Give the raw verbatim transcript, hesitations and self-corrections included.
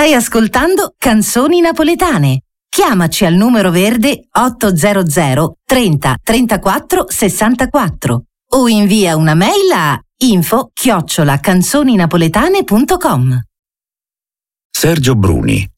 Stai ascoltando Canzoni Napoletane. Chiamaci al numero verde ottocento trenta trentaquattro sessantaquattro o invia una mail a info chiocciola canzoninapoletane punto com. Sergio Bruni,